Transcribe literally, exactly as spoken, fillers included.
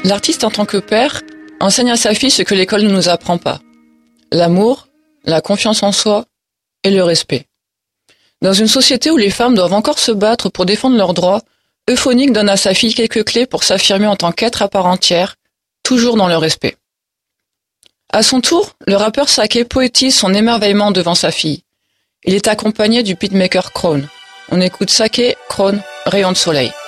L'artiste en tant que père enseigne à sa fille ce que l'école ne nous apprend pas. L'amour, la confiance en soi et le respect. Dans une société où les femmes doivent encore se battre pour défendre leurs droits, Euphonique donne à sa fille quelques clés pour s'affirmer en tant qu'être à part entière, toujours dans le respect. À son tour, le rappeur Saké poétise son émerveillement devant sa fille. Il est accompagné du beatmaker Krone. On écoute Saké, Krone, Rayon de soleil.